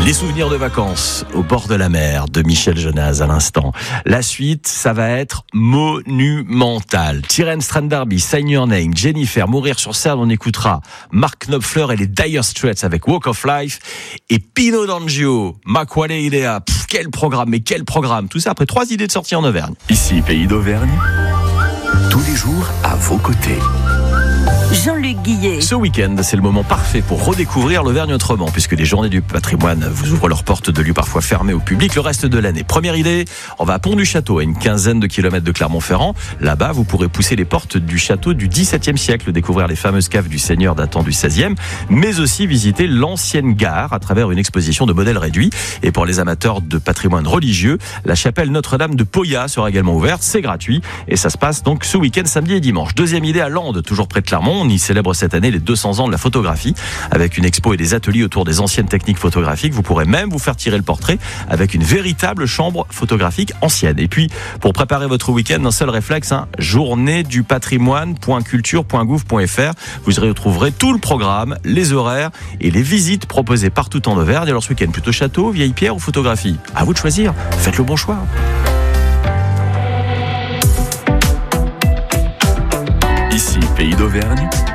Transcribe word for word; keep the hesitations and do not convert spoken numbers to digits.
Les souvenirs de vacances au bord de la mer de Michel Jonas à l'instant. La suite, ça va être monumental. Tyrone Strandarby, Sign Your Name, Jennifer, Mourir sur scène, on écoutera Mark Knopfler et les Dire Straits avec Walk of Life et Pino D'Angio, Ma Quale Idea. Pff, quel programme, mais quel programme. Tout ça après trois idées de sortie en Auvergne. Ici, Pays d'Auvergne, tous les jours à vos côtés. Jean-Luc Guillet. Ce week-end, c'est le moment parfait pour redécouvrir l'Auvergne autrement, puisque les journées du patrimoine vous ouvrent leurs portes de lieux parfois fermés au public le reste de l'année. Première idée, on va à Pont-du-Château, à une quinzaine de kilomètres de Clermont-Ferrand. Là-bas, vous pourrez pousser les portes du château du dix-septième siècle, découvrir les fameuses caves du Seigneur datant du seizième, mais aussi visiter l'ancienne gare à travers une exposition de modèles réduits. Et pour les amateurs de patrimoine religieux, la chapelle Notre-Dame de Poya sera également ouverte. C'est gratuit et ça se passe donc ce week-end, samedi et dimanche. Deuxième idée à Landes, toujours près de Clermont. On y célèbre cette année les deux cents ans de la photographie avec une expo et des ateliers autour des anciennes techniques photographiques. Vous pourrez même vous faire tirer le portrait avec une véritable chambre photographique ancienne. Et puis, pour préparer votre week-end, un seul réflexe, hein, journée du patrimoine point culture point gouv point fr. Vous y retrouverez tout le programme, les horaires et les visites proposées partout en Auvergne. Alors ce week-end, plutôt château, vieille pierre ou photographie? À vous de choisir. Faites le bon choix. Ici, Pays d'Auvergne,